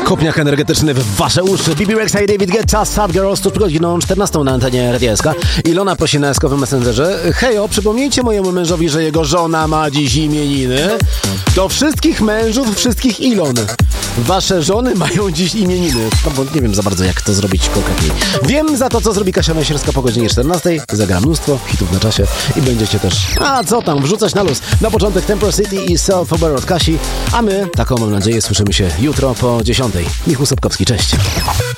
Kopniak energetyczny w wasze uszy. Bibi Rexa i David Guetta, Sad Girls, tuż przed godziną 14 na antenie Radia SK. Ilona prosi na SK w Messengerze: hejo, przypomnijcie mojemu mężowi, że jego żona ma dziś imieniny. Do wszystkich mężów, wszystkich Ilon. Wasze żony mają dziś imieniny. No bo nie wiem za bardzo, jak to zrobić konkretniej. Wiem za to, co zrobi Kasia Węsierska po godzinie 14. Zagra mnóstwo hitów na czasie i będziecie też, a co tam, wrzucać na luz. Na początek Temper City i Self Aware od Kasi, a my, taką mam nadzieję, słyszymy się jutro po 10. Michał Sobkowski, cześć.